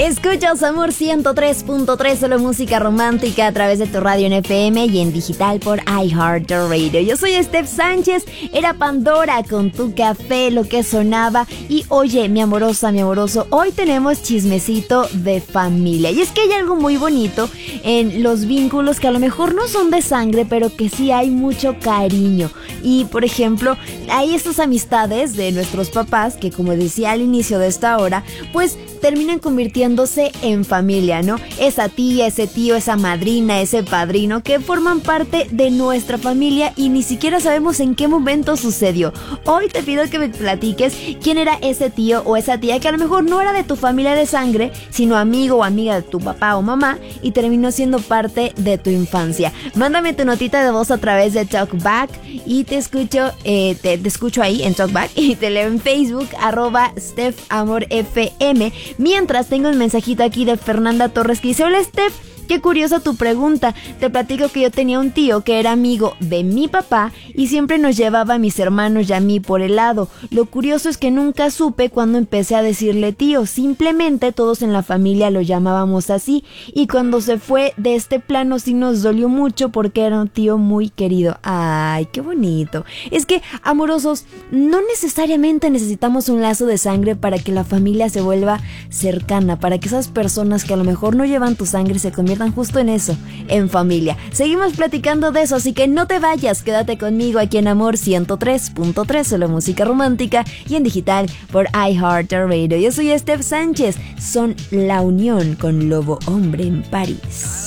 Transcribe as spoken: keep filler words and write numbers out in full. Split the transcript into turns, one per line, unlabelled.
Escuchas Amor ciento tres punto tres, solo música romántica a través de tu radio en F M y en digital por iHeartRadio. Yo soy Steph Sánchez, era Pandora con Tu Café, lo que sonaba. Y oye, mi amorosa, mi amoroso, hoy tenemos chismecito de familia. Y es que hay algo muy bonito en los vínculos que a lo mejor no son de sangre, pero que sí hay mucho cariño. Y por ejemplo, hay estas amistades de nuestros papás que, como decía al inicio de esta hora, pues terminan convirtiéndose en familia, ¿no? Esa tía, ese tío, esa madrina, ese padrino que forman parte de nuestra familia y ni siquiera sabemos en qué momento sucedió. Hoy te pido que me platiques quién era ese tío o esa tía que a lo mejor no era de tu familia de sangre, sino amigo o amiga de tu papá o mamá y terminó siendo parte de tu infancia. Mándame tu notita de voz a través de Talkback y te escucho, eh, te, te escucho ahí en Talkback y te leo en Facebook, arroba Steph Amor F M. Mientras tengo un mensajito aquí de Fernanda Torres que dice: hola Steph, qué curiosa tu pregunta. Te platico que yo tenía un tío que era amigo de mi papá y siempre nos llevaba a mis hermanos y a mí por helado. Lo curioso es que nunca supe cuando empecé a decirle tío, simplemente todos en la familia lo llamábamos así y cuando se fue de este plano sí nos dolió mucho porque era un tío muy querido. Ay, qué bonito. Es que, amorosos, no necesariamente necesitamos un lazo de sangre para que la familia se vuelva cercana, para que esas personas que a lo mejor no llevan tu sangre se conviertan justo en eso, en familia. Seguimos platicando de eso, así que no te vayas, quédate conmigo aquí en Amor ciento tres punto tres, solo música romántica y en digital por iHeartRadio. Yo soy Steph Sánchez, son La Unión con Lobo Hombre en París.